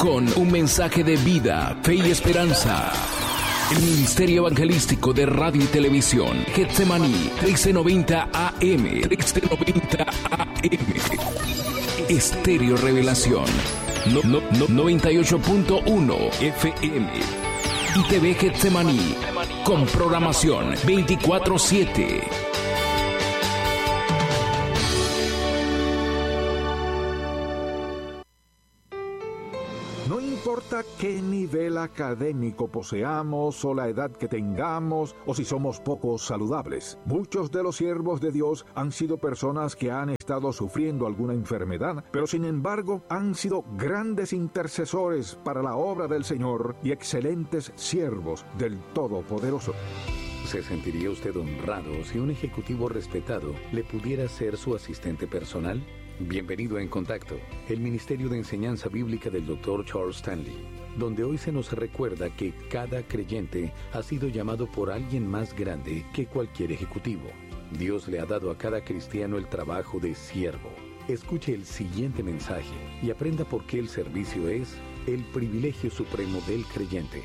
con un mensaje de vida, fe y esperanza. El Ministerio Evangelístico de Radio y Televisión, Getsemaní, 1390 AM, 1390 AM. Estéreo Revelación, 98.1 FM. Y TV Getsemaní, con programación 24/7. No importa qué nivel académico poseamos o la edad que tengamos o si somos poco saludables. Muchos de los siervos de Dios han sido personas que han estado sufriendo alguna enfermedad, pero sin embargo han sido grandes intercesores para la obra del Señor y excelentes siervos del Todopoderoso. ¿Se sentiría usted honrado si un ejecutivo respetado le pudiera ser su asistente personal? Bienvenido a En Contacto, el Ministerio de Enseñanza Bíblica del Dr. Charles Stanley, donde hoy se nos recuerda que cada creyente ha sido llamado por alguien más grande que cualquier ejecutivo. Dios le ha dado a cada cristiano el trabajo de siervo. Escuche el siguiente mensaje y aprenda por qué el servicio es el privilegio supremo del creyente.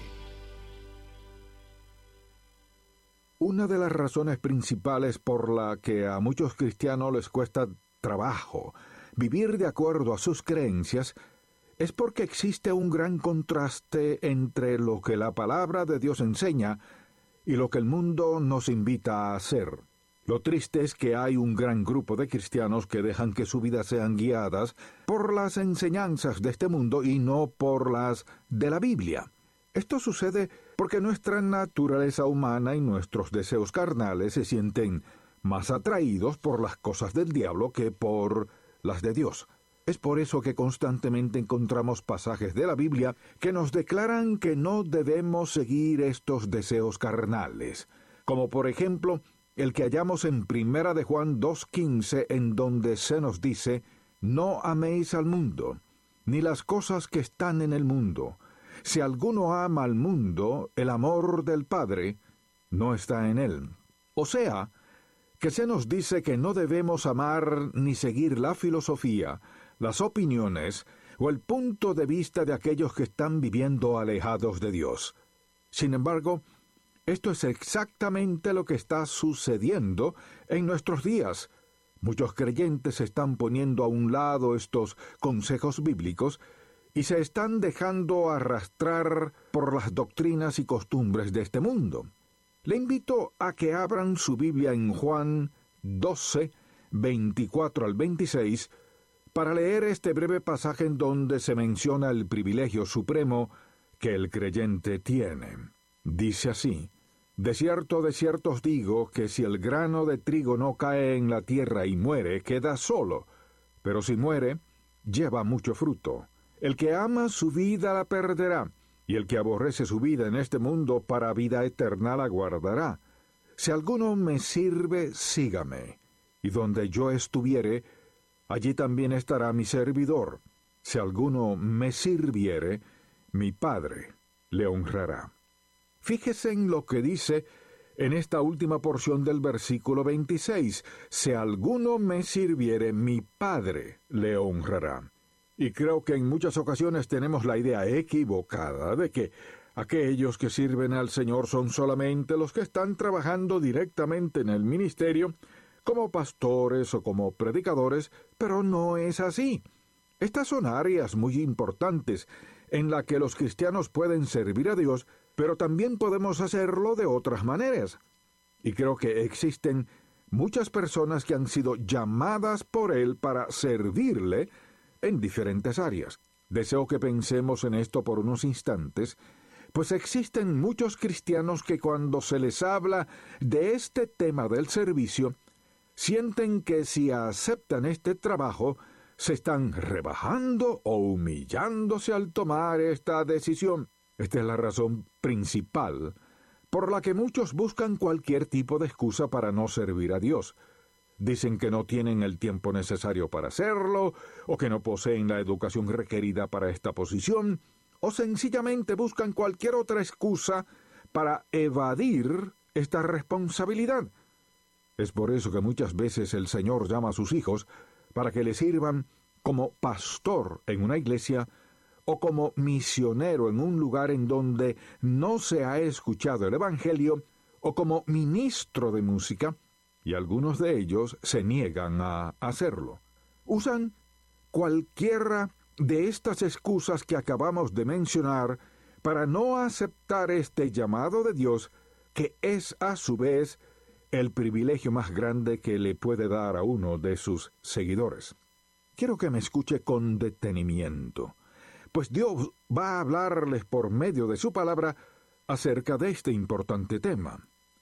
Una de las razones principales por la que a muchos cristianos les cuesta trabajo vivir de acuerdo a sus creencias es porque existe un gran contraste entre lo que la palabra de Dios enseña y lo que el mundo nos invita a hacer. Lo triste es que hay un gran grupo de cristianos que dejan que su vida sean guiadas por las enseñanzas de este mundo y no por las de la Biblia. Esto sucede porque nuestra naturaleza humana y nuestros deseos carnales se sienten más atraídos por las cosas del diablo que por las de Dios. Es por eso que constantemente encontramos pasajes de la Biblia que nos declaran que no debemos seguir estos deseos carnales, como por ejemplo el que hallamos en 1 de Juan 2:15, en donde se nos dice: «No améis al mundo, ni las cosas que están en el mundo. Si alguno ama al mundo, el amor del Padre no está en él». O sea, que se nos dice que no debemos amar ni seguir la filosofía, las opiniones o el punto de vista de aquellos que están viviendo alejados de Dios. Sin embargo, esto es exactamente lo que está sucediendo en nuestros días. Muchos creyentes están poniendo a un lado estos consejos bíblicos y se están dejando arrastrar por las doctrinas y costumbres de este mundo. Le invito a que abran su Biblia en Juan 12, 24 al 26, para leer este breve pasaje en donde se menciona el privilegio supremo que el creyente tiene. Dice así: de cierto os digo que si el grano de trigo no cae en la tierra y muere, queda solo, pero si muere, lleva mucho fruto. El que ama su vida la perderá, y el que aborrece su vida en este mundo para vida eterna la guardará. Si alguno me sirve, sígame, y donde yo estuviere, allí también estará mi servidor. Si alguno me sirviere, mi Padre le honrará. Fíjese en lo que dice en esta última porción del versículo 26. Si alguno me sirviere, mi Padre le honrará. Y creo que en muchas ocasiones tenemos la idea equivocada de que aquellos que sirven al Señor son solamente los que están trabajando directamente en el ministerio, como pastores o como predicadores, pero no es así. Estas son áreas muy importantes en las que los cristianos pueden servir a Dios, pero también podemos hacerlo de otras maneras. Y creo que existen muchas personas que han sido llamadas por Él para servirle en diferentes áreas. Deseo que pensemos en esto por unos instantes, pues existen muchos cristianos que cuando se les habla de este tema del servicio, sienten que si aceptan este trabajo, se están rebajando o humillándose al tomar esta decisión. Esta es la razón principal por la que muchos buscan cualquier tipo de excusa para no servir a Dios. Dicen que no tienen el tiempo necesario para hacerlo, o que no poseen la educación requerida para esta posición, o sencillamente buscan cualquier otra excusa para evadir esta responsabilidad. Es por eso que muchas veces el Señor llama a sus hijos para que le sirvan como pastor en una iglesia o como misionero en un lugar en donde no se ha escuchado el Evangelio, o como ministro de música, y algunos de ellos se niegan a hacerlo. Usan cualquiera de estas excusas que acabamos de mencionar para no aceptar este llamado de Dios, que es a su vez el privilegio más grande que le puede dar a uno de sus seguidores. Quiero que me escuche con detenimiento, pues Dios va a hablarles por medio de su palabra acerca de este importante tema.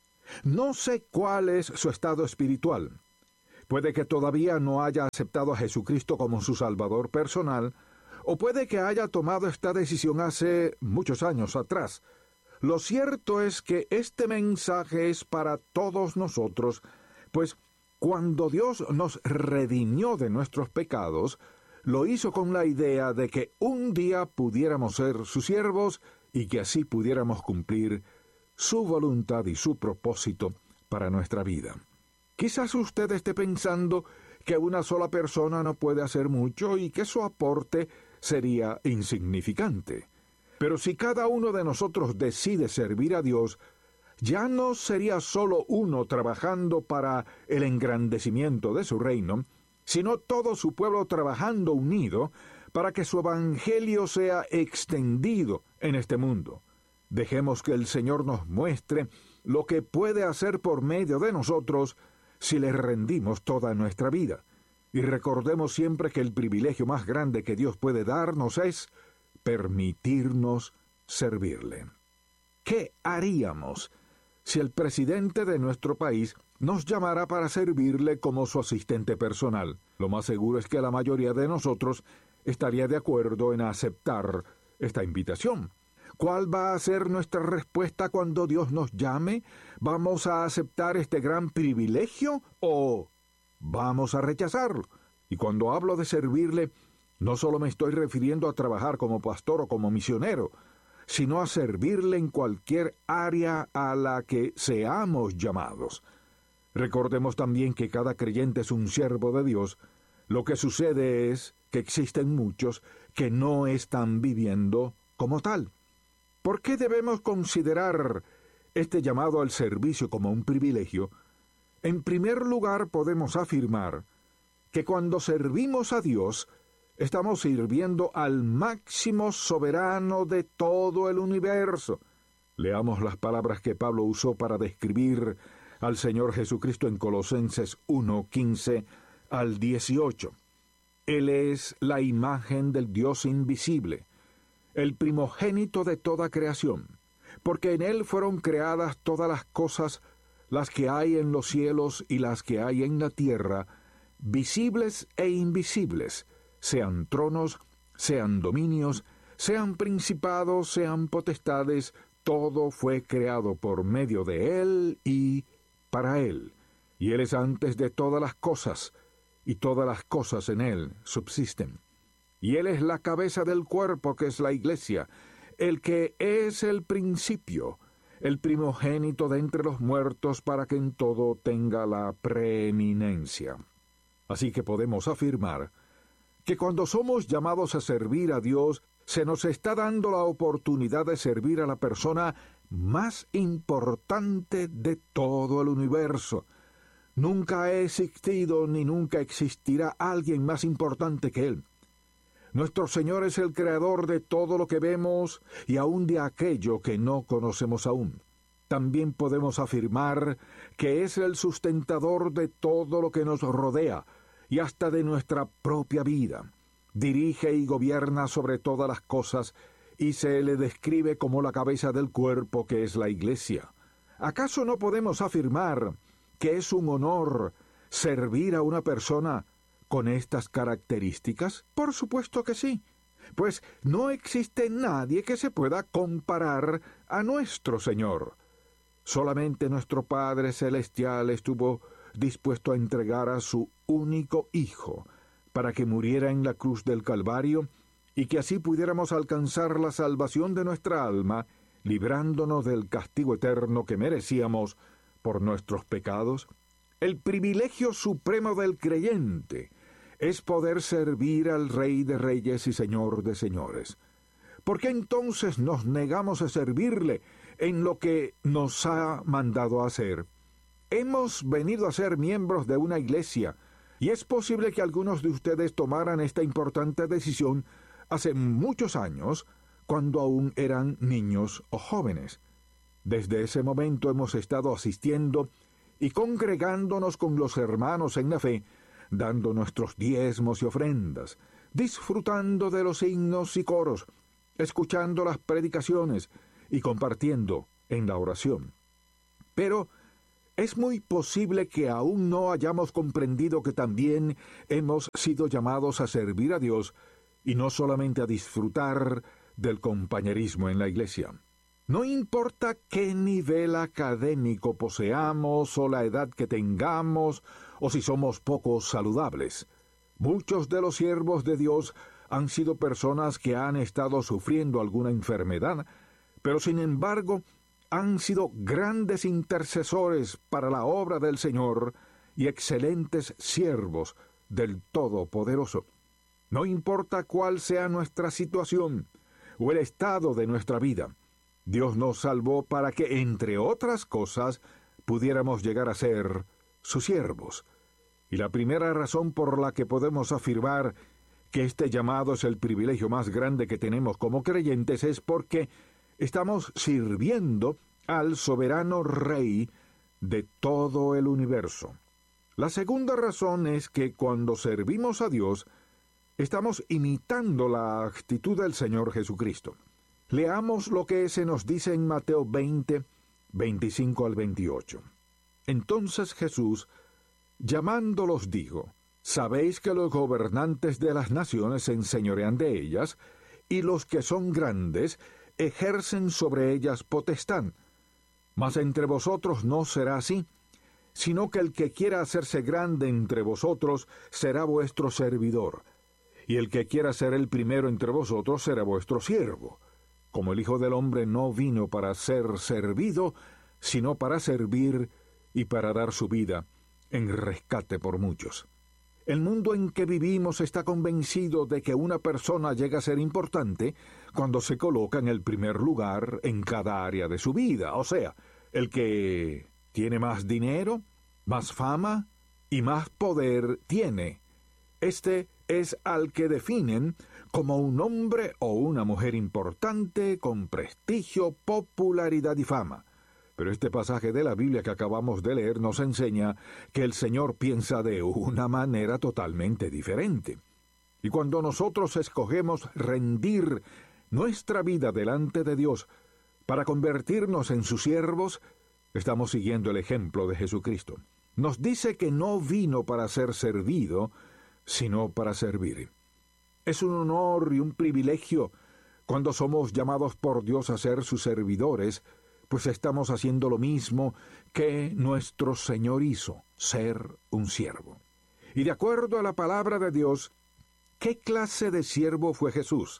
No sé cuál es su estado espiritual. Puede que todavía no haya aceptado a Jesucristo como su Salvador personal, o puede que haya tomado esta decisión hace muchos años atrás. Lo cierto es que este mensaje es para todos nosotros, pues cuando Dios nos redimió de nuestros pecados, lo hizo con la idea de que un día pudiéramos ser sus siervos y que así pudiéramos cumplir su voluntad y su propósito para nuestra vida. Quizás usted esté pensando que una sola persona no puede hacer mucho y que su aporte sería insignificante. Pero si cada uno de nosotros decide servir a Dios, ya no sería solo uno trabajando para el engrandecimiento de su reino, sino todo su pueblo trabajando unido para que su evangelio sea extendido en este mundo. Dejemos que el Señor nos muestre lo que puede hacer por medio de nosotros si le rendimos toda nuestra vida. Y recordemos siempre que el privilegio más grande que Dios puede darnos es permitirnos servirle. ¿Qué haríamos si el presidente de nuestro país nos llamara para servirle como su asistente personal? Lo más seguro es que la mayoría de nosotros estaría de acuerdo en aceptar esta invitación. ¿Cuál va a ser nuestra respuesta cuando Dios nos llame? ¿Vamos a aceptar este gran privilegio o vamos a rechazarlo? Y cuando hablo de servirle, no solo me estoy refiriendo a trabajar como pastor o como misionero, sino a servirle en cualquier área a la que seamos llamados. Recordemos también que cada creyente es un siervo de Dios. Lo que sucede es que existen muchos que no están viviendo como tal. ¿Por qué debemos considerar este llamado al servicio como un privilegio? En primer lugar, podemos afirmar que cuando servimos a Dios, estamos sirviendo al máximo soberano de todo el universo. Leamos las palabras que Pablo usó para describir al Señor Jesucristo en Colosenses 1:15 al 18. Él es la imagen del Dios invisible, el primogénito de toda creación, porque en Él fueron creadas todas las cosas, las que hay en los cielos y las que hay en la tierra, visibles e invisibles, sean tronos, sean dominios, sean principados, sean potestades, todo fue creado por medio de Él y para Él. Y Él es antes de todas las cosas, y todas las cosas en Él subsisten. Y Él es la cabeza del cuerpo, que es la iglesia, el que es el principio, el primogénito de entre los muertos, para que en todo tenga la preeminencia. Así que podemos afirmar que cuando somos llamados a servir a Dios, se nos está dando la oportunidad de servir a la persona más importante de todo el universo. Nunca ha existido ni nunca existirá alguien más importante que Él. Nuestro Señor es el creador de todo lo que vemos y aún de aquello que no conocemos aún. También podemos afirmar que es el sustentador de todo lo que nos rodea y hasta de nuestra propia vida. Dirige y gobierna sobre todas las cosas y se le describe como la cabeza del cuerpo, que es la iglesia. ¿Acaso no podemos afirmar que es un honor servir a una persona con estas características? Por supuesto que sí, pues no existe nadie que se pueda comparar a nuestro Señor. Solamente nuestro Padre Celestial estuvo dispuesto a entregar a su único Hijo para que muriera en la cruz del Calvario y que así pudiéramos alcanzar la salvación de nuestra alma, librándonos del castigo eterno que merecíamos por nuestros pecados. El privilegio supremo del creyente es poder servir al Rey de Reyes y Señor de Señores. ¿por qué entonces nos negamos a servirle en lo que nos ha mandado a hacer? Hemos venido a ser miembros de una iglesia, y es posible que algunos de ustedes tomaran esta importante decisión hace muchos años, cuando aún eran niños o jóvenes. Desde ese momento hemos estado asistiendo y congregándonos con los hermanos en la fe, dando nuestros diezmos y ofrendas, disfrutando de los himnos y coros, escuchando las predicaciones y compartiendo en la oración. Pero es muy posible que aún no hayamos comprendido que también hemos sido llamados a servir a Dios y no solamente a disfrutar del compañerismo en la iglesia. No importa qué nivel académico poseamos o la edad que tengamos o si somos poco saludables. Muchos de los siervos de Dios han sido personas que han estado sufriendo alguna enfermedad, pero sin embargo han sido grandes intercesores para la obra del Señor y excelentes siervos del Todopoderoso. No importa cuál sea nuestra situación o el estado de nuestra vida, Dios nos salvó para que, entre otras cosas, pudiéramos llegar a ser sus siervos. Y la primera razón por la que podemos afirmar que este llamado es el privilegio más grande que tenemos como creyentes es porque estamos sirviendo al soberano Rey de todo el universo. La segunda razón es que cuando servimos a Dios, estamos imitando la actitud del Señor Jesucristo. Leamos lo que se nos dice en Mateo 20, 25 al 28. Entonces Jesús, llamándolos, dijo: Sabéis que los gobernantes de las naciones se enseñorean de ellas, y los que son grandes ejercen sobre ellas potestad. Mas entre vosotros no será así, sino que el que quiera hacerse grande entre vosotros será vuestro servidor, y el que quiera ser el primero entre vosotros será vuestro siervo. Como el Hijo del Hombre no vino para ser servido, sino para servir y para dar su vida en rescate por muchos. El mundo en que vivimos está convencido de que una persona llega a ser importante cuando se coloca en el primer lugar en cada área de su vida. O sea, el que tiene más dinero, más fama y más poder tiene. Este es al que definen como un hombre o una mujer importante, con prestigio, popularidad y fama. Pero este pasaje de la Biblia que acabamos de leer nos enseña que el Señor piensa de una manera totalmente diferente. Y cuando nosotros escogemos rendir nuestra vida delante de Dios para convertirnos en sus siervos, estamos siguiendo el ejemplo de Jesucristo. Nos dice que no vino para ser servido, sino para servir. Es un honor y un privilegio cuando somos llamados por Dios a ser sus servidores, pues estamos haciendo lo mismo que nuestro Señor hizo, ser un siervo. Y de acuerdo a la palabra de Dios, ¿qué clase de siervo fue Jesús?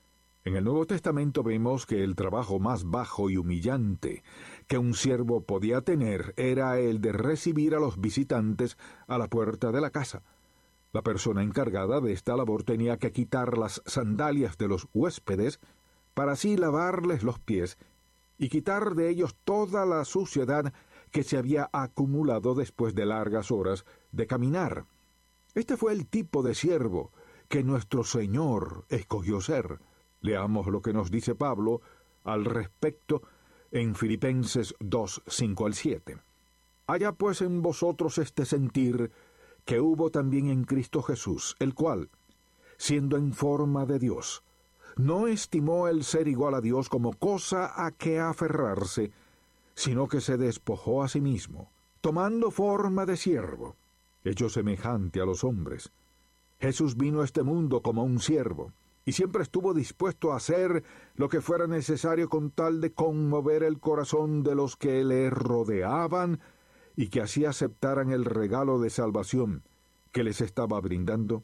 En el Nuevo Testamento vemos que el trabajo más bajo y humillante que un siervo podía tener era el de recibir a los visitantes a la puerta de la casa. La persona encargada de esta labor tenía que quitar las sandalias de los huéspedes para así lavarles los pies y quitar de ellos toda la suciedad que se había acumulado después de largas horas de caminar. Este fue el tipo de siervo que nuestro Señor escogió ser. Leamos lo que nos dice Pablo al respecto en Filipenses 2, 5 al 7. Haya pues en vosotros este sentir que hubo también en Cristo Jesús, el cual, siendo en forma de Dios, no estimó el ser igual a Dios como cosa a que aferrarse, sino que se despojó a sí mismo, tomando forma de siervo, hecho semejante a los hombres. Jesús vino a este mundo como un siervo, y siempre estuvo dispuesto a hacer lo que fuera necesario con tal de conmover el corazón de los que le rodeaban y que así aceptaran el regalo de salvación que les estaba brindando.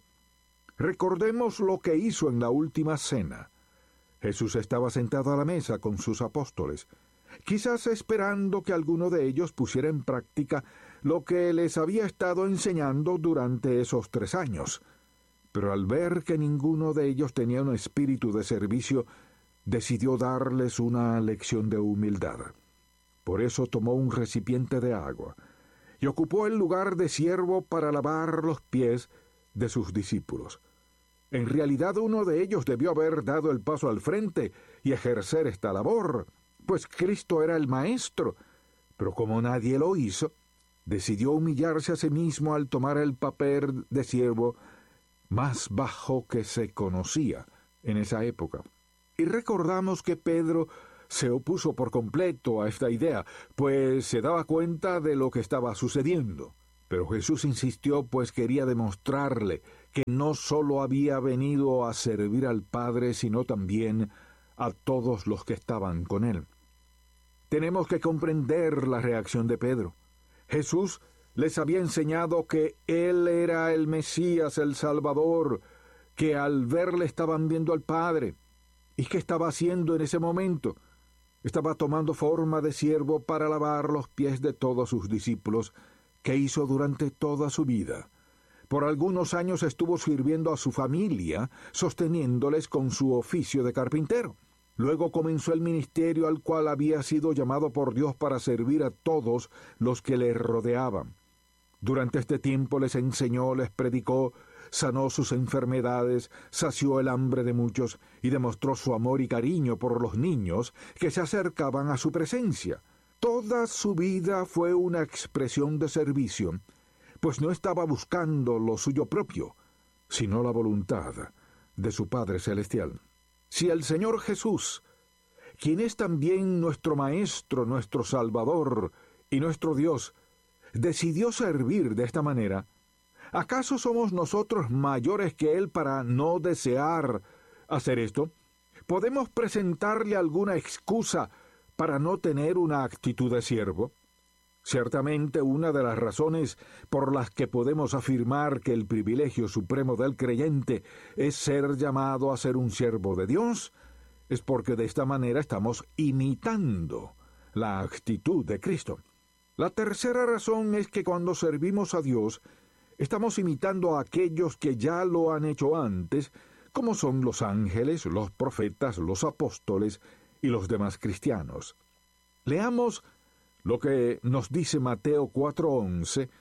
Recordemos lo que hizo en la última cena. Jesús estaba sentado a la mesa con sus apóstoles, quizás esperando que alguno de ellos pusiera en práctica lo que les había estado enseñando durante esos 3 años. Pero al ver que ninguno de ellos tenía un espíritu de servicio, decidió darles una lección de humildad. Por eso tomó un recipiente de agua y ocupó el lugar de siervo para lavar los pies de sus discípulos. En realidad, uno de ellos debió haber dado el paso al frente y ejercer esta labor, pues Cristo era el maestro, pero como nadie lo hizo, decidió humillarse a sí mismo al tomar el papel de siervo más bajo que se conocía en esa época. Y recordamos que Pedro se opuso por completo a esta idea, pues se daba cuenta de lo que estaba sucediendo. Pero Jesús insistió, pues quería demostrarle que no solo había venido a servir al Padre, sino también a todos los que estaban con él. Tenemos que comprender la reacción de Pedro. Jesús les había enseñado que Él era el Mesías, el Salvador, que al verle estaban viendo al Padre. ¿Y qué estaba haciendo en ese momento? Estaba tomando forma de siervo para lavar los pies de todos sus discípulos, que hizo durante toda su vida. Por algunos años estuvo sirviendo a su familia, sosteniéndoles con su oficio de carpintero. Luego comenzó el ministerio al cual había sido llamado por Dios para servir a todos los que le rodeaban. Durante este tiempo les enseñó, les predicó, sanó sus enfermedades, sació el hambre de muchos y demostró su amor y cariño por los niños que se acercaban a su presencia. Toda su vida fue una expresión de servicio, pues no estaba buscando lo suyo propio, sino la voluntad de su Padre Celestial. Si el Señor Jesús, quien es también nuestro Maestro, nuestro Salvador y nuestro Dios, decidió servir de esta manera, ¿acaso somos nosotros mayores que Él para no desear hacer esto? ¿Podemos presentarle alguna excusa para no tener una actitud de siervo? Ciertamente una de las razones por las que podemos afirmar que el privilegio supremo del creyente es ser llamado a ser un siervo de Dios es porque de esta manera estamos imitando la actitud de Cristo. La tercera razón es que cuando servimos a Dios estamos imitando a aquellos que ya lo han hecho antes, como son los ángeles, los profetas, los apóstoles y los demás cristianos. Leamos lo que nos dice Mateo 4:11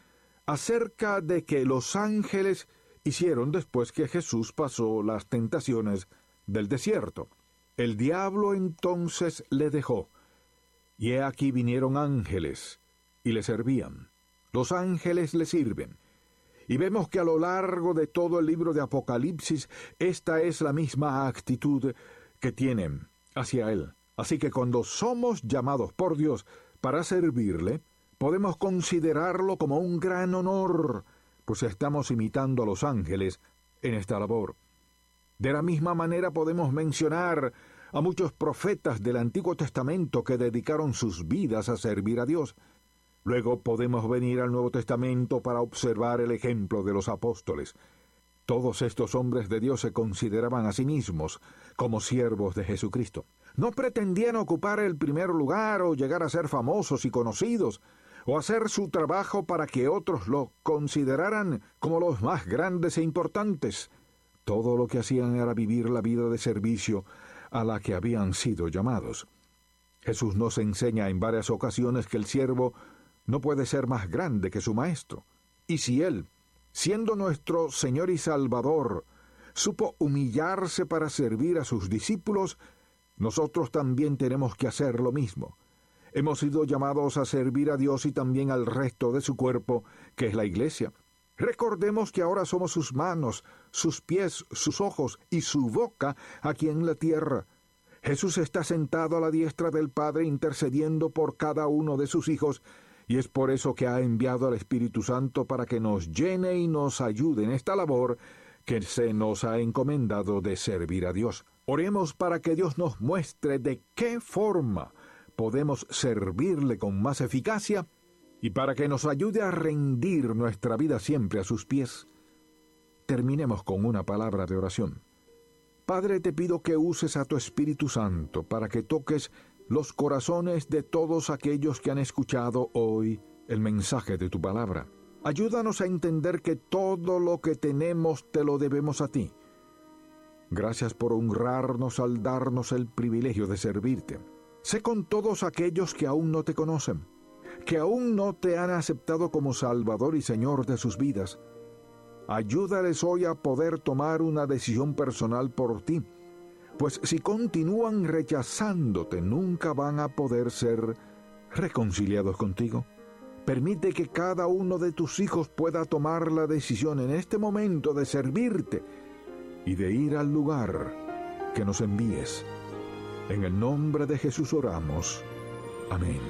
acerca de que los ángeles hicieron después que Jesús pasó las tentaciones del desierto. El diablo entonces le dejó, y he aquí vinieron ángeles y le servían. Los ángeles le sirven. Y vemos que a lo largo de todo el libro de Apocalipsis, esta es la misma actitud que tienen hacia Él. Así que cuando somos llamados por Dios para servirle, podemos considerarlo como un gran honor, pues estamos imitando a los ángeles en esta labor. De la misma manera podemos mencionar a muchos profetas del Antiguo Testamento que dedicaron sus vidas a servir a Dios. Luego podemos venir al Nuevo Testamento para observar el ejemplo de los apóstoles. Todos estos hombres de Dios se consideraban a sí mismos como siervos de Jesucristo. No pretendían ocupar el primer lugar o llegar a ser famosos y conocidos, o hacer su trabajo para que otros lo consideraran como los más grandes e importantes. Todo lo que hacían era vivir la vida de servicio a la que habían sido llamados. Jesús nos enseña en varias ocasiones que el siervo no puede ser más grande que su maestro. Y si Él, siendo nuestro Señor y Salvador, supo humillarse para servir a sus discípulos, nosotros también tenemos que hacer lo mismo. Hemos sido llamados a servir a Dios y también al resto de su cuerpo, que es la Iglesia. Recordemos que ahora somos sus manos, sus pies, sus ojos y su boca aquí en la tierra. Jesús está sentado a la diestra del Padre intercediendo por cada uno de sus hijos, y es por eso que ha enviado al Espíritu Santo para que nos llene y nos ayude en esta labor que se nos ha encomendado de servir a Dios. Oremos para que Dios nos muestre de qué forma podemos servirle con más eficacia y para que nos ayude a rendir nuestra vida siempre a sus pies. Terminemos con una palabra de oración. Padre, te pido que uses a tu Espíritu Santo para que toques los corazones de todos aquellos que han escuchado hoy el mensaje de tu palabra. Ayúdanos a entender que todo lo que tenemos te lo debemos a ti. Gracias por honrarnos al darnos el privilegio de servirte. Sé con todos aquellos que aún no te conocen, que aún no te han aceptado como Salvador y Señor de sus vidas. Ayúdales hoy a poder tomar una decisión personal por ti, pues si continúan rechazándote, nunca van a poder ser reconciliados contigo. Permite que cada uno de tus hijos pueda tomar la decisión en este momento de servirte y de ir al lugar que nos envíes. En el nombre de Jesús oramos. Amén.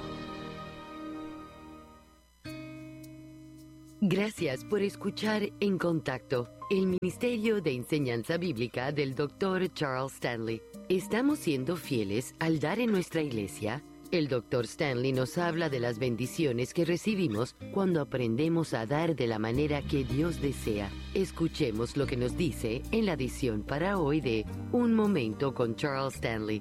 Gracias por escuchar En Contacto, el Ministerio de Enseñanza Bíblica del Dr. Charles Stanley. Estamos siendo fieles al dar en nuestra iglesia. El Dr. Stanley nos habla de las bendiciones que recibimos cuando aprendemos a dar de la manera que Dios desea. Escuchemos lo que nos dice en la edición para hoy de Un Momento con Charles Stanley.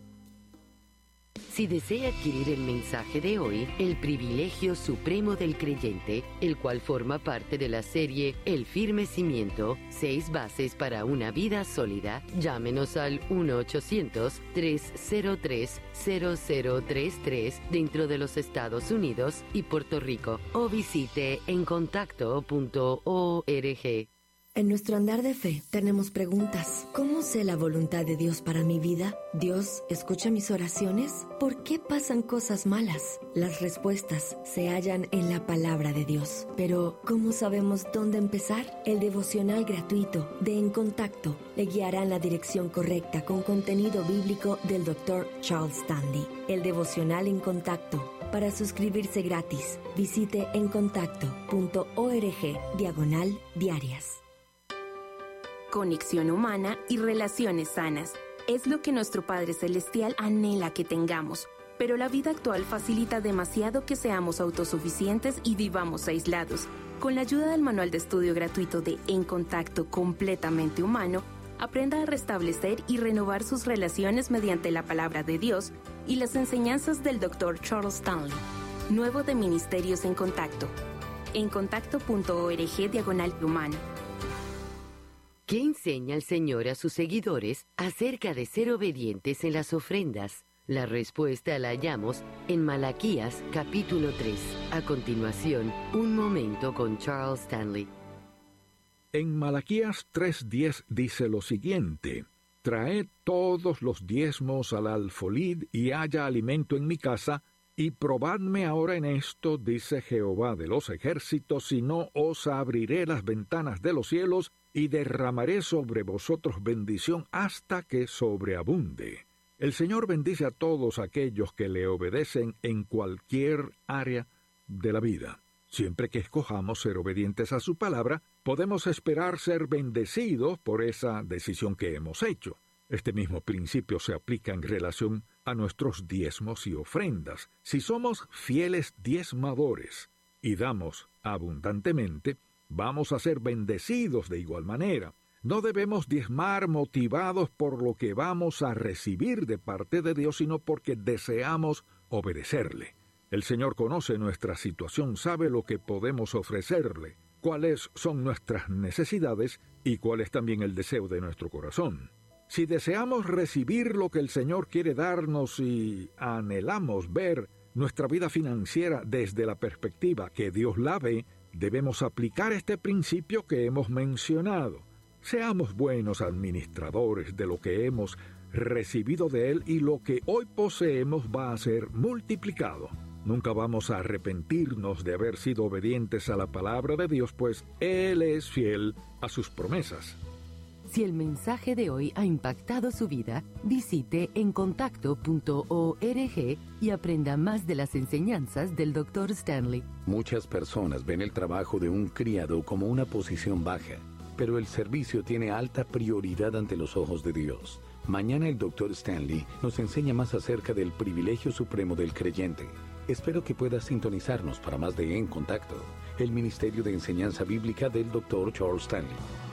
Si desea adquirir el mensaje de hoy, El Privilegio Supremo del Creyente, el cual forma parte de la serie El Firme Cimiento, 6 bases para una vida sólida, llámenos al 1-800-303-0033 dentro de los Estados Unidos y Puerto Rico, o visite encontacto.org. En nuestro andar de fe tenemos preguntas. ¿Cómo sé la voluntad de Dios para mi vida? ¿Dios escucha mis oraciones? ¿Por qué pasan cosas malas? Las respuestas se hallan en la palabra de Dios. Pero, ¿cómo sabemos dónde empezar? El devocional gratuito de En Contacto le guiará en la dirección correcta con contenido bíblico del Dr. Charles Stanley. El devocional En Contacto. Para suscribirse gratis, visite encontacto.org/diarias. Conexión humana y relaciones sanas es lo que nuestro Padre Celestial anhela que tengamos, pero la vida actual facilita demasiado que seamos autosuficientes y vivamos aislados. Con la ayuda del manual de estudio gratuito de En Contacto completamente humano, aprenda a restablecer y renovar sus relaciones mediante la palabra de Dios y las enseñanzas del Dr. Charles Stanley. Nuevo de Ministerios En Contacto. encontacto.org/humano. ¿Qué enseña el Señor a sus seguidores acerca de ser obedientes en las ofrendas? La respuesta la hallamos en Malaquías capítulo 3. A continuación, Un Momento con Charles Stanley. En Malaquías 3:10 dice lo siguiente: Traed todos los diezmos al alfolí y haya alimento en mi casa, y probadme ahora en esto, dice Jehová de los ejércitos, si no os abriré las ventanas de los cielos y derramaré sobre vosotros bendición hasta que sobreabunde. El Señor bendice a todos aquellos que le obedecen en cualquier área de la vida. Siempre que escojamos ser obedientes a su palabra, podemos esperar ser bendecidos por esa decisión que hemos hecho. Este mismo principio se aplica en relación a nuestros diezmos y ofrendas. Si somos fieles diezmadores y damos abundantemente, vamos a ser bendecidos de igual manera. No debemos diezmar motivados por lo que vamos a recibir de parte de Dios, sino porque deseamos obedecerle. El Señor conoce nuestra situación, sabe lo que podemos ofrecerle, cuáles son nuestras necesidades y cuál es también el deseo de nuestro corazón. Si deseamos recibir lo que el Señor quiere darnos y anhelamos ver nuestra vida financiera desde la perspectiva que Dios la ve, debemos aplicar este principio que hemos mencionado. Seamos buenos administradores de lo que hemos recibido de Él y lo que hoy poseemos va a ser multiplicado. Nunca vamos a arrepentirnos de haber sido obedientes a la palabra de Dios, pues Él es fiel a sus promesas. Si el mensaje de hoy ha impactado su vida, visite encontacto.org y aprenda más de las enseñanzas del Dr. Stanley. Muchas personas ven el trabajo de un criado como una posición baja, pero el servicio tiene alta prioridad ante los ojos de Dios. Mañana el Dr. Stanley nos enseña más acerca del privilegio supremo del creyente. Espero que puedas sintonizarnos para más de En Contacto, el Ministerio de Enseñanza Bíblica del Dr. Charles Stanley.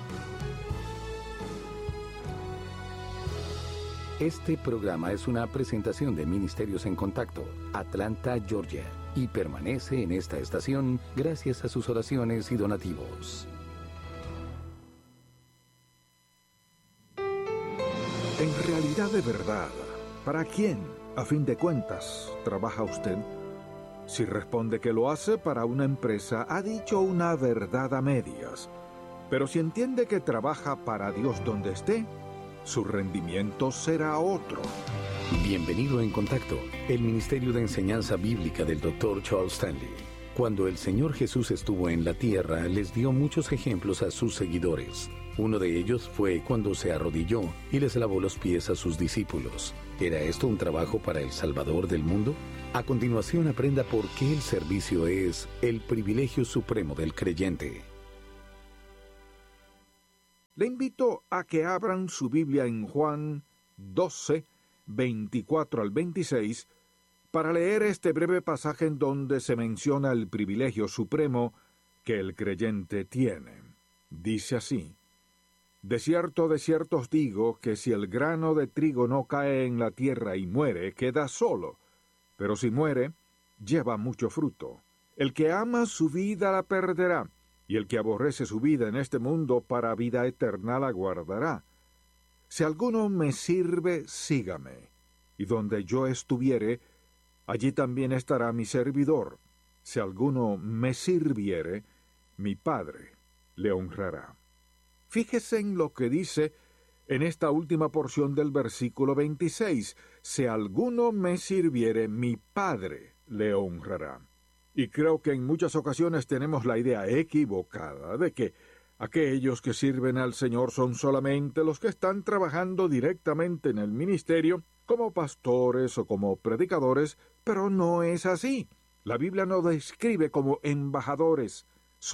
Este programa es una presentación de Ministerios en Contacto, Atlanta, Georgia, y permanece en esta estación gracias a sus oraciones y donativos. realidad de verdad, ¿para quién, a fin de cuentas, trabaja usted? Si responde que lo hace para una empresa, ha dicho una verdad a medias. Pero si entiende que trabaja para Dios donde esté, su rendimiento será otro. Bienvenido en Contacto, el Ministerio de Enseñanza Bíblica del Dr. Charles Stanley. Cuando el Señor Jesús estuvo en la tierra, les dio muchos ejemplos a sus seguidores. Uno de ellos fue cuando se arrodilló y les lavó los pies a sus discípulos. ¿Era esto un trabajo para el Salvador del mundo? A continuación aprenda por qué el servicio es el privilegio supremo del creyente. Le invito a que abran su Biblia en Juan 12, 24 al 26, para leer este breve pasaje en donde se menciona el privilegio supremo que el creyente tiene. Dice así: de cierto os digo que si el grano de trigo no cae en la tierra y muere, queda solo, pero si muere, lleva mucho fruto. El que ama su vida la perderá, y el que aborrece su vida en este mundo para vida eterna la guardará. Si alguno me sirve, sígame, y donde yo estuviere, allí también estará mi servidor. Si alguno me sirviere, mi Padre le honrará. Fíjese en lo que dice en esta última porción del versículo 26. Si alguno me sirviere, mi Padre le honrará. Y creo que en muchas ocasiones tenemos la idea equivocada de que aquellos que sirven al Señor son solamente los que están trabajando directamente en el ministerio, como pastores o como predicadores, pero no es así. La Biblia nos describe como embajadores,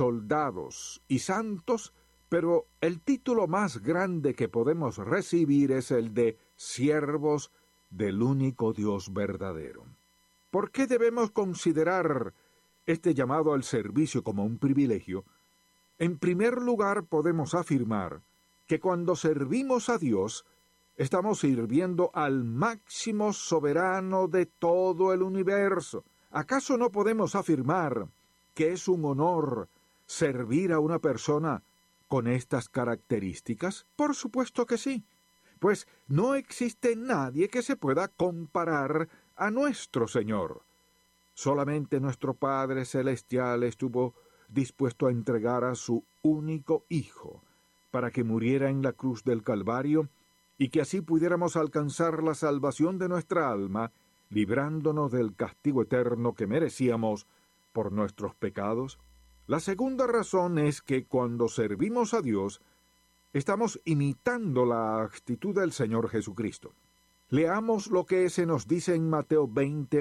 soldados y santos, pero el título más grande que podemos recibir es el de siervos del único Dios verdadero. ¿Por qué debemos considerar este llamado al servicio como un privilegio? En primer lugar, podemos afirmar que cuando servimos a Dios, estamos sirviendo al máximo soberano de todo el universo. ¿Acaso no podemos afirmar que es un honor servir a una persona con estas características? Por supuesto que sí, pues no existe nadie que se pueda comparar a nuestro Señor. Solamente nuestro Padre Celestial estuvo dispuesto a entregar a su único Hijo para que muriera en la cruz del Calvario y que así pudiéramos alcanzar la salvación de nuestra alma, librándonos del castigo eterno que merecíamos por nuestros pecados. La segunda razón es que cuando servimos a Dios, estamos imitando la actitud del Señor Jesucristo. Leamos lo que se nos dice en Mateo 20,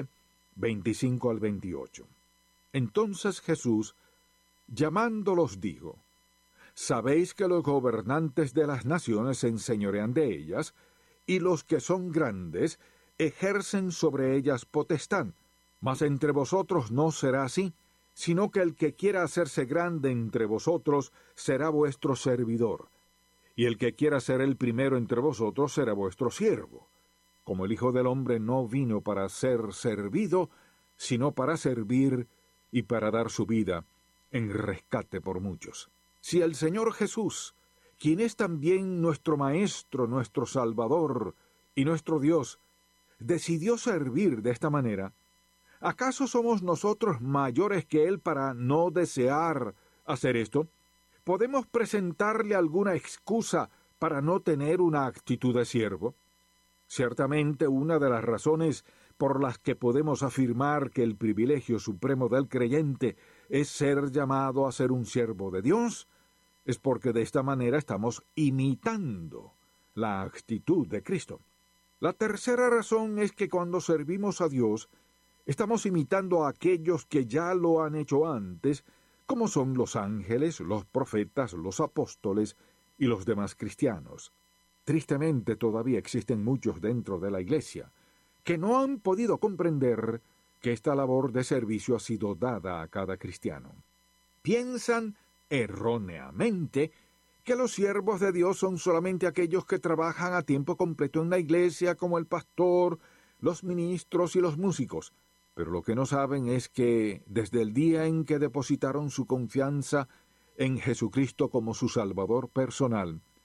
25 al 28. Entonces Jesús, llamándolos, dijo: sabéis que los gobernantes de las naciones se enseñorean de ellas, y los que son grandes ejercen sobre ellas potestad. Mas entre vosotros no será así, sino que el que quiera hacerse grande entre vosotros será vuestro servidor, y el que quiera ser el primero entre vosotros será vuestro siervo. Como el Hijo del Hombre no vino para ser servido, sino para servir y para dar su vida en rescate por muchos. Si el Señor Jesús, quien es también nuestro Maestro, nuestro Salvador y nuestro Dios, decidió servir de esta manera, ¿acaso somos nosotros mayores que Él para no desear hacer esto? ¿Podemos presentarle alguna excusa para no tener una actitud de siervo? Ciertamente una de las razones por las que podemos afirmar que el privilegio supremo del creyente es ser llamado a ser un siervo de Dios, es porque de esta manera estamos imitando la actitud de Cristo. La tercera razón es que cuando servimos a Dios, estamos imitando a aquellos que ya lo han hecho antes, como son los ángeles, los profetas, los apóstoles y los demás cristianos. Tristemente todavía existen muchos dentro de la Iglesia que no han podido comprender que esta labor de servicio ha sido dada a cada cristiano. Piensan erróneamente que los siervos de Dios son solamente aquellos que trabajan a tiempo completo en la iglesia, como el pastor, los ministros y los músicos. Pero lo que no saben es que desde el día en que depositaron su confianza en Jesucristo como su Salvador personal,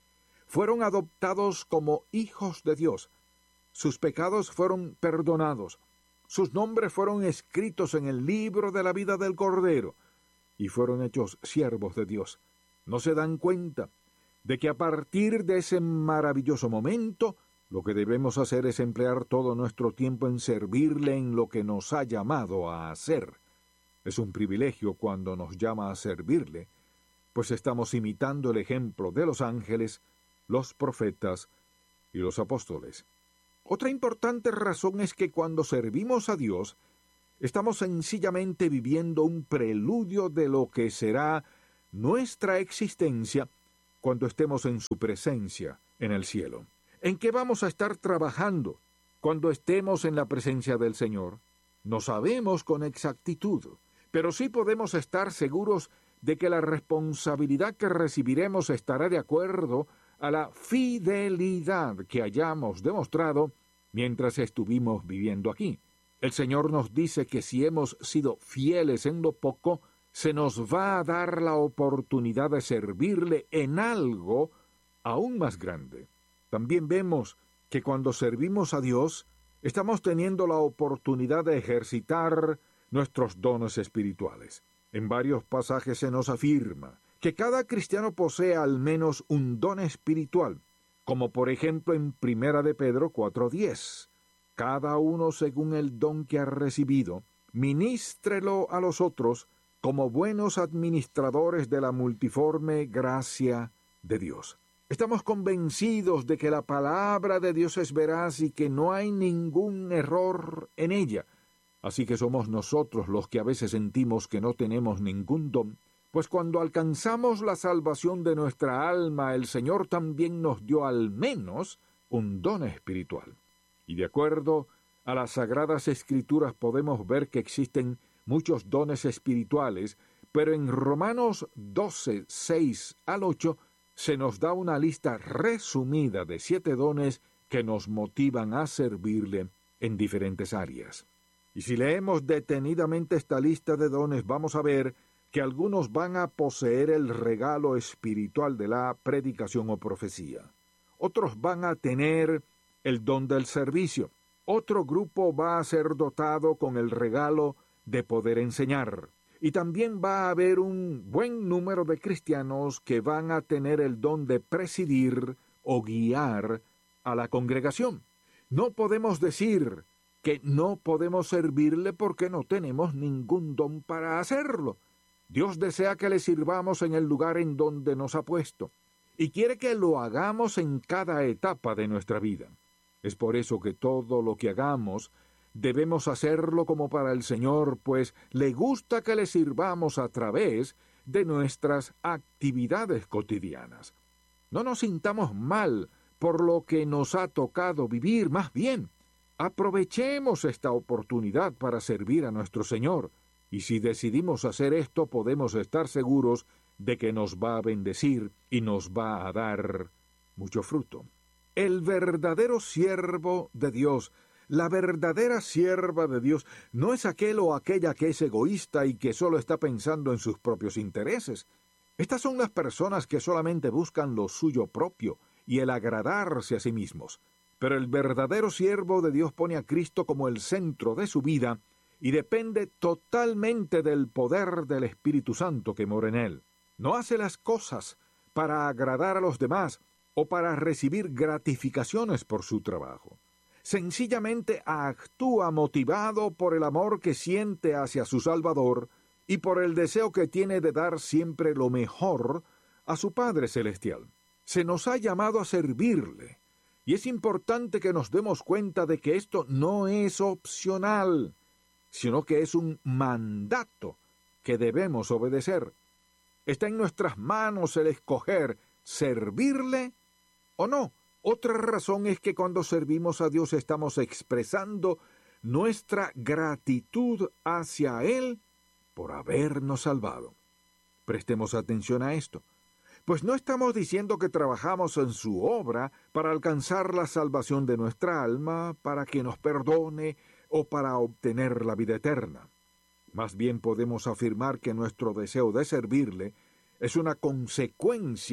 fueron adoptados como hijos de Dios. Sus pecados fueron perdonados. Sus nombres fueron escritos en el libro de la vida del Cordero y fueron hechos siervos de Dios. ¿No se dan cuenta de que a partir de ese maravilloso momento lo que debemos hacer es emplear todo nuestro tiempo en servirle en lo que nos ha llamado a hacer? Es un privilegio cuando nos llama a servirle, pues estamos imitando el ejemplo de los ángeles, los profetas y los apóstoles. Otra importante razón es que cuando servimos a Dios, estamos sencillamente viviendo un preludio de lo que será nuestra existencia cuando estemos en su presencia en el cielo. ¿En qué vamos a estar trabajando cuando estemos en la presencia del Señor? No sabemos con exactitud, pero sí podemos estar seguros de que la responsabilidad que recibiremos estará de acuerdo a la fidelidad que hayamos demostrado mientras estuvimos viviendo aquí. El Señor nos dice que si hemos sido fieles en lo poco, se nos va a dar la oportunidad de servirle en algo aún más grande. También vemos que cuando servimos a Dios, estamos teniendo la oportunidad de ejercitar nuestros dones espirituales. En varios pasajes se nos afirma que cada cristiano posee al menos un don espiritual, como por ejemplo en 1 de Pedro 4:10. Cada uno según el don que ha recibido, ministrelo a los otros como buenos administradores de la multiforme gracia de Dios. Estamos convencidos de que la palabra de Dios es veraz y que no hay ningún error en ella. Así que somos nosotros los que a veces sentimos que no tenemos ningún don, pues cuando alcanzamos la salvación de nuestra alma, el Señor también nos dio al menos un don espiritual. Y de acuerdo a las Sagradas Escrituras podemos ver que existen muchos dones espirituales, pero en Romanos 12, 6 al 8, se nos da una lista resumida de 7 dones que nos motivan a servirle en diferentes áreas. Y si leemos detenidamente esta lista de dones, vamos a ver que algunos van a poseer el regalo espiritual de la predicación o profecía. Otros van a tener el don del servicio. Otro grupo va a ser dotado con el regalo de poder enseñar. Y también va a haber un buen número de cristianos que van a tener el don de presidir o guiar a la congregación. No podemos decir que no podemos servirle porque no tenemos ningún don para hacerlo. Dios desea que le sirvamos en el lugar en donde nos ha puesto y quiere que lo hagamos en cada etapa de nuestra vida. Es por eso que todo lo que hagamos debemos hacerlo como para el Señor, pues le gusta que le sirvamos a través de nuestras actividades cotidianas. No nos sintamos mal por lo que nos ha tocado vivir, más bien, aprovechemos esta oportunidad para servir a nuestro Señor, y si decidimos hacer esto, podemos estar seguros de que nos va a bendecir y nos va a dar mucho fruto. El verdadero siervo de Dios, la verdadera sierva de Dios, no es aquel o aquella que es egoísta y que solo está pensando en sus propios intereses. Estas son las personas que solamente buscan lo suyo propio y el agradarse a sí mismos. Pero el verdadero siervo de Dios pone a Cristo como el centro de su vida y depende totalmente del poder del Espíritu Santo que mora en él. No hace las cosas para agradar a los demás o para recibir gratificaciones por su trabajo. Sencillamente actúa motivado por el amor que siente hacia su Salvador y por el deseo que tiene de dar siempre lo mejor a su Padre Celestial. Se nos ha llamado a servirle, y es importante que nos demos cuenta de que esto no es opcional, sino que es un mandato que debemos obedecer. Está en nuestras manos el escoger servirle o no. Otra razón es que cuando servimos a Dios estamos expresando nuestra gratitud hacia Él por habernos salvado. Prestemos atención a esto, pues no estamos diciendo que trabajamos en su obra para alcanzar la salvación de nuestra alma, para que nos perdone o para obtener la vida eterna. Más bien podemos afirmar que nuestro deseo de servirle es una consecuencia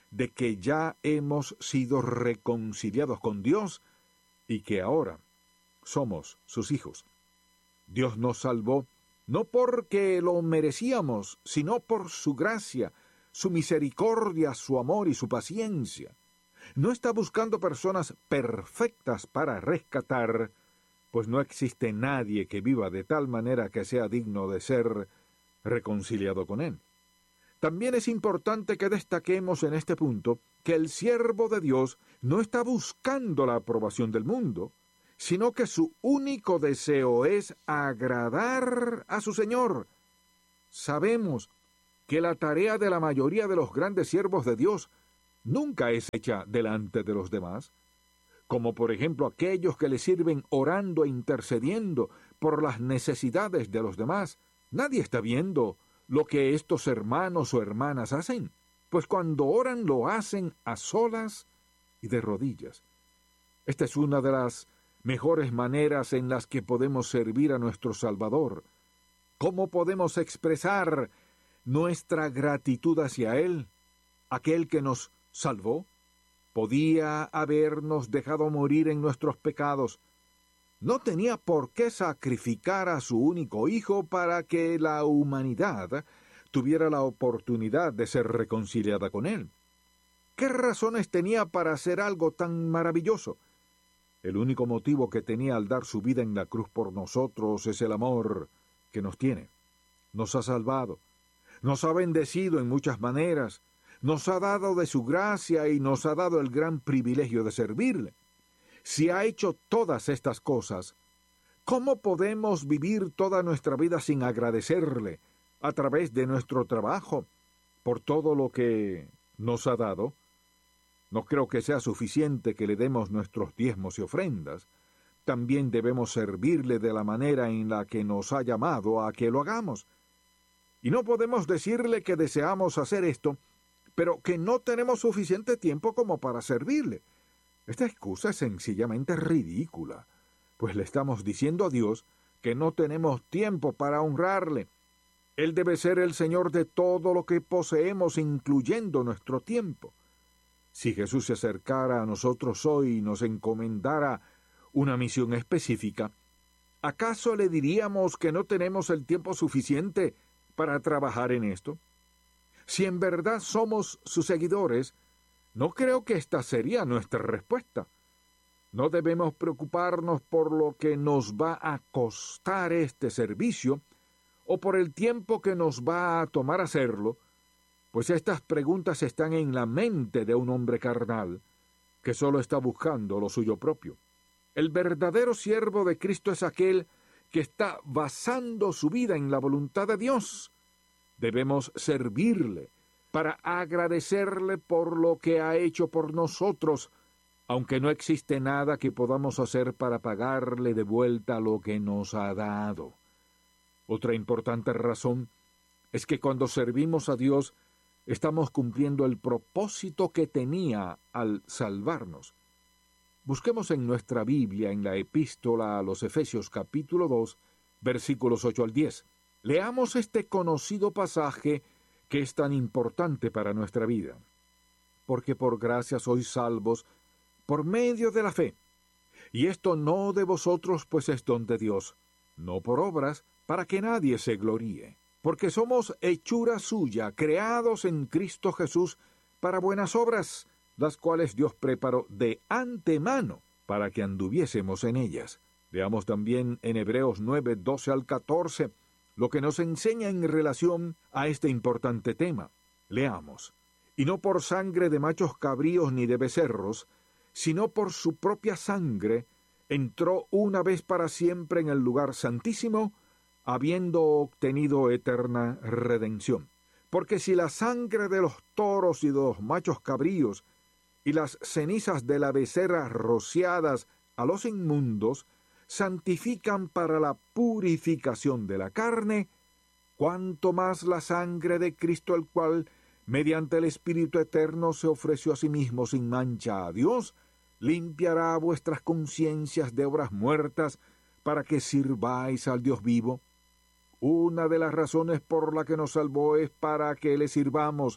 de que ya hemos sido reconciliados con Dios y que ahora somos sus hijos. Dios nos salvó no porque lo merecíamos, sino por su gracia, su misericordia, su amor y su paciencia. No está buscando personas perfectas para rescatar, pues no existe nadie que viva de tal manera que sea digno de ser reconciliado con Él. También es importante que destaquemos en este punto que el siervo de Dios no está buscando la aprobación del mundo, sino que su único deseo es agradar a su Señor. Sabemos que la tarea de la mayoría de los grandes siervos de Dios nunca es hecha delante de los demás, como por ejemplo aquellos que le sirven orando e intercediendo por las necesidades de los demás. Nadie está viendo lo que estos hermanos o hermanas hacen, pues cuando oran lo hacen a solas y de rodillas. Esta es una de las mejores maneras en las que podemos servir a nuestro Salvador. ¿Cómo podemos expresar nuestra gratitud hacia Él, aquel que nos salvó? Podía habernos dejado morir en nuestros pecados. No tenía por qué sacrificar a su único hijo para que la humanidad tuviera la oportunidad de ser reconciliada con Él. ¿Qué razones tenía para hacer algo tan maravilloso? El único motivo que tenía al dar su vida en la cruz por nosotros es el amor que nos tiene. Nos ha salvado, nos ha bendecido en muchas maneras, nos ha dado de su gracia y nos ha dado el gran privilegio de servirle. Si ha hecho todas estas cosas, ¿cómo podemos vivir toda nuestra vida sin agradecerle a través de nuestro trabajo por todo lo que nos ha dado? No creo que sea suficiente que le demos nuestros diezmos y ofrendas. También debemos servirle de la manera en la que nos ha llamado a que lo hagamos. Y no podemos decirle que deseamos hacer esto, pero que no tenemos suficiente tiempo como para servirle. Esta excusa es sencillamente ridícula, pues le estamos diciendo a Dios que no tenemos tiempo para honrarle. Él debe ser el Señor de todo lo que poseemos, incluyendo nuestro tiempo. Si Jesús se acercara a nosotros hoy y nos encomendara una misión específica, ¿acaso le diríamos que no tenemos el tiempo suficiente para trabajar en esto? Si en verdad somos sus seguidores, no creo que esta sería nuestra respuesta. No debemos preocuparnos por lo que nos va a costar este servicio o por el tiempo que nos va a tomar hacerlo, pues estas preguntas están en la mente de un hombre carnal que solo está buscando lo suyo propio. El verdadero siervo de Cristo es aquel que está basando su vida en la voluntad de Dios. Debemos servirle para agradecerle por lo que ha hecho por nosotros, aunque no existe nada que podamos hacer para pagarle de vuelta lo que nos ha dado. Otra importante razón es que cuando servimos a Dios, estamos cumpliendo el propósito que tenía al salvarnos. Busquemos en nuestra Biblia, en la epístola a los Efesios capítulo 2, versículos 8 al 10. Leamos este conocido pasaje que es tan importante para nuestra vida. Porque por gracia sois salvos por medio de la fe. Y esto no de vosotros, pues es don de Dios, no por obras, para que nadie se gloríe. Porque somos hechura suya, creados en Cristo Jesús para buenas obras, las cuales Dios preparó de antemano para que anduviésemos en ellas. Veamos también en Hebreos 9, 12 al 14, lo que nos enseña en relación a este importante tema. Leamos. Y no por sangre de machos cabríos ni de becerros, sino por su propia sangre, entró una vez para siempre en el lugar santísimo, habiendo obtenido eterna redención. Porque si la sangre de los toros y de los machos cabríos y las cenizas de la becerra rociadas a los inmundos santifican para la purificación de la carne, cuanto más la sangre de Cristo, el cual mediante el Espíritu eterno se ofreció a sí mismo sin mancha a Dios, limpiará vuestras conciencias de obras muertas para que sirváis al Dios vivo. Una de las razones por la que nos salvó es para que le sirvamos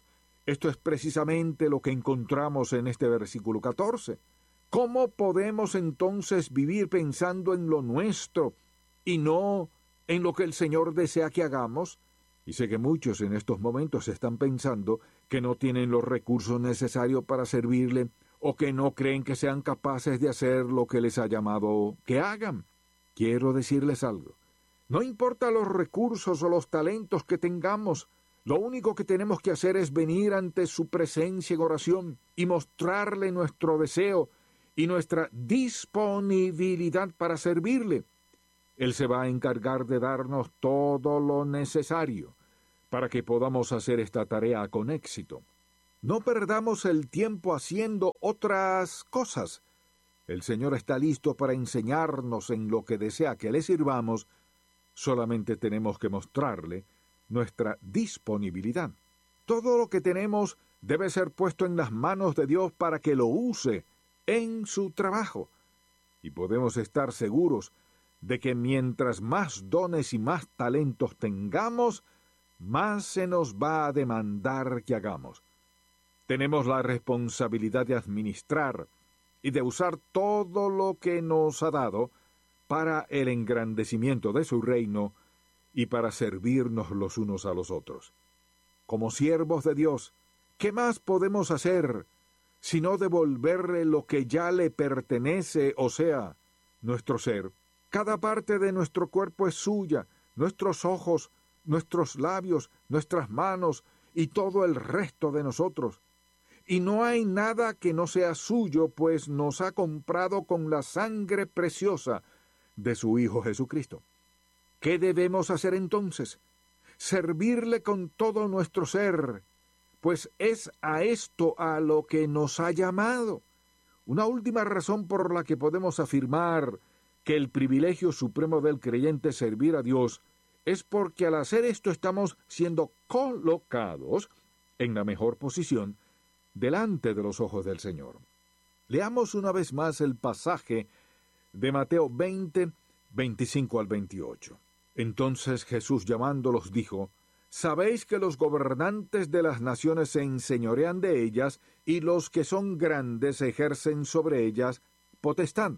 Esto es precisamente lo que encontramos en este versículo 14. ¿Cómo podemos entonces vivir pensando en lo nuestro y no en lo que el Señor desea que hagamos? Y sé que muchos en estos momentos están pensando que no tienen los recursos necesarios para servirle o que no creen que sean capaces de hacer lo que les ha llamado que hagan. Quiero decirles algo. No importa los recursos o los talentos que tengamos, lo único que tenemos que hacer es venir ante su presencia en oración y mostrarle nuestro deseo y nuestra disponibilidad para servirle. Él se va a encargar de darnos todo lo necesario para que podamos hacer esta tarea con éxito. No perdamos el tiempo haciendo otras cosas. El Señor está listo para enseñarnos en lo que desea que le sirvamos. Solamente tenemos que mostrarle nuestra disponibilidad. Todo lo que tenemos debe ser puesto en las manos de Dios para que lo use en su trabajo. Y podemos estar seguros de que mientras más dones y más talentos tengamos, más se nos va a demandar que hagamos. Tenemos la responsabilidad de administrar y de usar todo lo que nos ha dado para el engrandecimiento de su reino y para servirnos los unos a los otros. Como siervos de Dios, ¿qué más podemos hacer sino devolverle lo que ya le pertenece, o sea, nuestro ser? Cada parte de nuestro cuerpo es suya, nuestros ojos, nuestros labios, nuestras manos y todo el resto de nosotros. Y no hay nada que no sea suyo, pues nos ha comprado con la sangre preciosa de su Hijo Jesucristo. ¿Qué debemos hacer entonces? Servirle con todo nuestro ser, pues es a esto a lo que nos ha llamado. Una última razón por la que podemos afirmar que el privilegio supremo del creyente es servir a Dios es porque al hacer esto estamos siendo colocados en la mejor posición delante de los ojos del Señor. Leamos una vez más el pasaje de Mateo 20, 25 al 28. Entonces Jesús llamándolos dijo: «Sabéis que los gobernantes de las naciones se enseñorean de ellas, y los que son grandes ejercen sobre ellas potestad.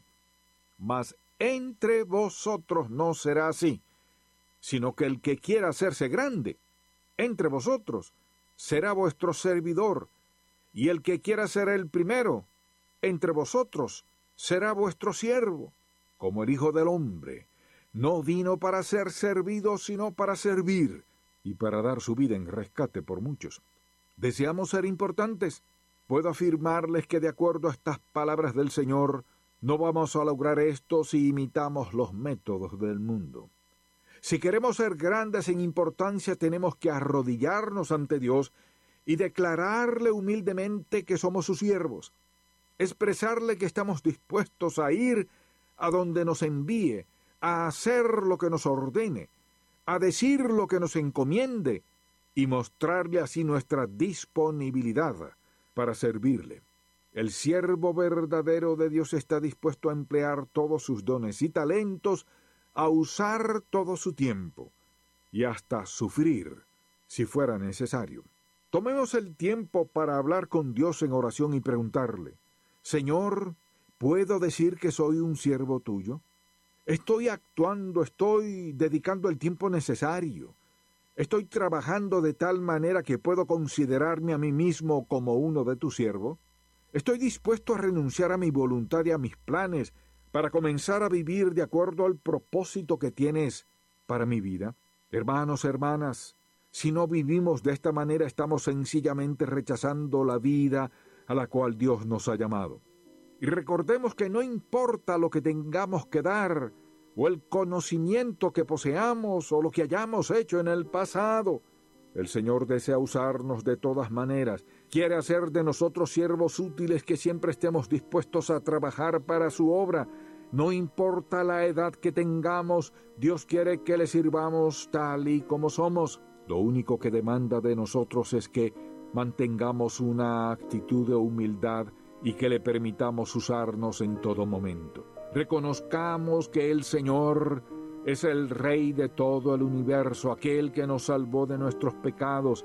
Mas entre vosotros no será así, sino que el que quiera hacerse grande entre vosotros será vuestro servidor, y el que quiera ser el primero entre vosotros será vuestro siervo, como el Hijo del Hombre no vino para ser servido, sino para servir, y para dar su vida en rescate por muchos». ¿Deseamos ser importantes? Puedo afirmarles que de acuerdo a estas palabras del Señor, no vamos a lograr esto si imitamos los métodos del mundo. Si queremos ser grandes en importancia, tenemos que arrodillarnos ante Dios y declararle humildemente que somos sus siervos, expresarle que estamos dispuestos a ir a donde nos envíe, a hacer lo que nos ordene, a decir lo que nos encomiende y mostrarle así nuestra disponibilidad para servirle. El siervo verdadero de Dios está dispuesto a emplear todos sus dones y talentos, a usar todo su tiempo y hasta sufrir si fuera necesario. Tomemos el tiempo para hablar con Dios en oración y preguntarle: «Señor, ¿puedo decir que soy un siervo tuyo? Estoy actuando, estoy dedicando el tiempo necesario. Estoy trabajando de tal manera que puedo considerarme a mí mismo como uno de tus siervos. Estoy dispuesto a renunciar a mi voluntad y a mis planes para comenzar a vivir de acuerdo al propósito que tienes para mi vida». Hermanos, hermanas, si no vivimos de esta manera, estamos sencillamente rechazando la vida a la cual Dios nos ha llamado. Y recordemos que no importa lo que tengamos que dar, o el conocimiento que poseamos, o lo que hayamos hecho en el pasado, el Señor desea usarnos de todas maneras. Quiere hacer de nosotros siervos útiles que siempre estemos dispuestos a trabajar para su obra. No importa la edad que tengamos, Dios quiere que le sirvamos tal y como somos. Lo único que demanda de nosotros es que mantengamos una actitud de humildad y que le permitamos usarnos en todo momento. Reconozcamos que el Señor es el Rey de todo el universo, aquel que nos salvó de nuestros pecados,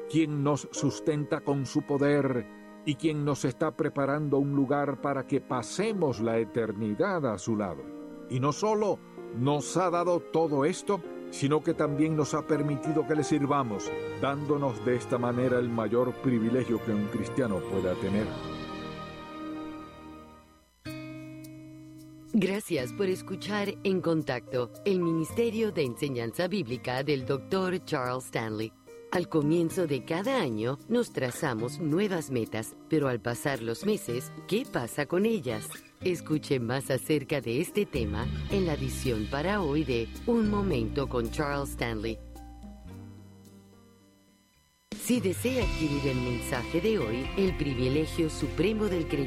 quien nos sustenta con su poder y quien nos está preparando un lugar para que pasemos la eternidad a su lado. Y no solo nos ha dado todo esto, sino que también nos ha permitido que le sirvamos, dándonos de esta manera el mayor privilegio que un cristiano pueda tener. Gracias por escuchar En Contacto, el Ministerio de Enseñanza Bíblica del Dr. Charles Stanley. Al comienzo de cada año nos trazamos nuevas metas, pero al pasar los meses, ¿qué pasa con ellas? Escuche más acerca de este tema en la edición para hoy de Un Momento con Charles Stanley. Si desea adquirir el mensaje de hoy, el privilegio supremo del creyente,